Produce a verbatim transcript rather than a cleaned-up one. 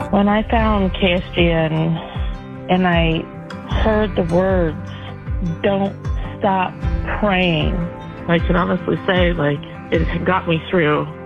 When I found K S G N and I heard the words, "Don't stop praying," I can honestly say, like, it got me through